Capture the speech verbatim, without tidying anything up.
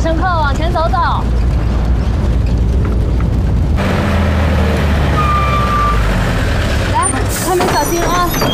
乘客往前走走。来，开门小心啊！